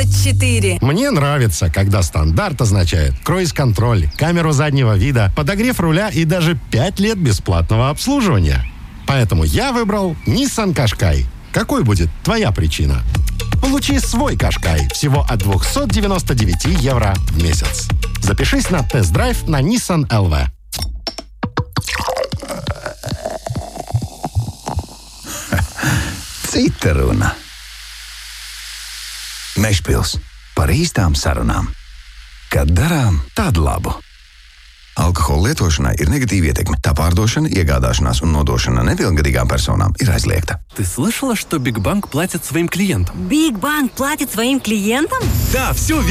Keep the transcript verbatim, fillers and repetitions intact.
двадцать четыре. Мне нравится, когда стандарт означает круиз-контроль, камеру заднего вида, подогрев руля и даже пять лет бесплатного обслуживания. Поэтому я выбрал Nissan Qashqai. Какой будет твоя причина? Получи свой Qashqai всего от двести девяносто девять евро в месяц. Запишись на тест-драйв на Nissan эл ви. Cita runa. Mežpils par īstām sarunām. Kad darām tādu labu. Alkohola lietošanai ir negatīva ietekme. Tā pārdošana, iegādāšanās un nodošana nepilngadīgām personām ir aizliegta. Ты слышала, что Биг Банк платит своим клиентам? Биг Банк платит своим клиентам? Да, все